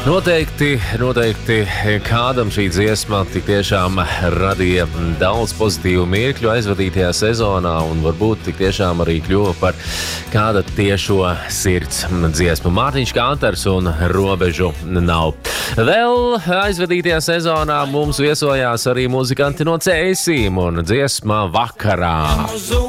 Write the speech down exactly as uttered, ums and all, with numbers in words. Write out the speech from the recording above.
Noteikti, noteikti kādam šī dziesma tik tiešām radīja daudz pozitīvu mirkļu aizvadītajā sezonā un varbūt tik tiešām arī kļuva par kāda tiešo sirds dziesmu. Mārtiņš Kantars un Robežu nav. Vēl aizvadītajā sezonā mums viesojās arī muzikanti no Cēsīm un dziesma Vakarā.